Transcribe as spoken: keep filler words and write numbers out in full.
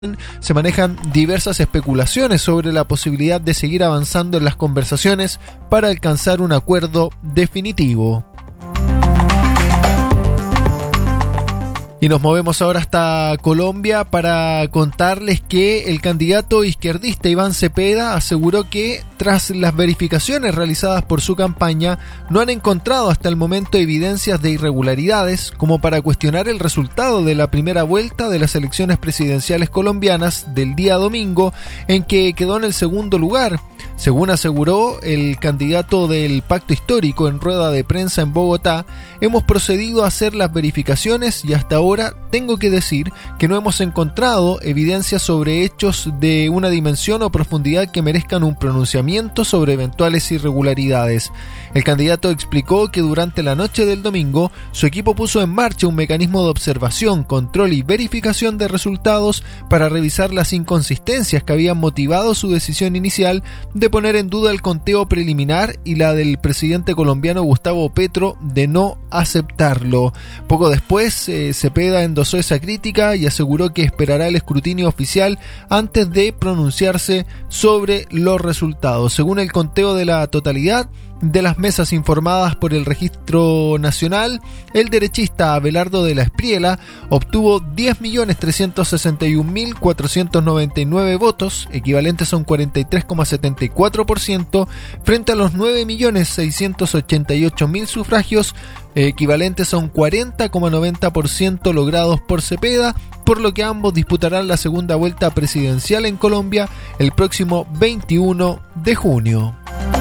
se manejan diversas especulaciones sobre la posibilidad de seguir avanzando en las conversaciones para alcanzar un acuerdo definitivo. Y nos movemos ahora hasta Colombia para contarles que el candidato izquierdista Iván Cepeda aseguró que tras las verificaciones realizadas por su campaña no han encontrado hasta el momento evidencias de irregularidades como para cuestionar el resultado de la primera vuelta de las elecciones presidenciales colombianas del día domingo, en que quedó en el segundo lugar. Según aseguró el candidato del Pacto Histórico en rueda de prensa en Bogotá, hemos procedido a hacer las verificaciones y hasta ahora tengo que decir que no hemos encontrado evidencias sobre hechos de una dimensión o profundidad que merezcan un pronunciamiento sobre eventuales irregularidades. El candidato explicó que durante la noche del domingo su equipo puso en marcha un mecanismo de observación, control y verificación de resultados para revisar las inconsistencias que habían motivado su decisión inicial de poner en duda el conteo preliminar y la del presidente colombiano Gustavo Petro de no aceptarlo. Poco después, eh, Cepeda endosó esa crítica y aseguró que esperará el escrutinio oficial antes de pronunciarse sobre los resultados. Según el conteo de la totalidad de las mesas informadas por el Registro Nacional, el derechista Abelardo de la Espriela obtuvo diez millones trescientos sesenta y un mil cuatrocientos noventa y nueve votos, equivalentes a un cuarenta y tres coma setenta y cuatro por ciento, frente a los nueve millones seiscientos ochenta y ocho mil sufragios, equivalentes a un cuarenta coma noventa por ciento logrados por Cepeda, por lo que ambos disputarán la segunda vuelta presidencial en Colombia el próximo veintiuno de junio.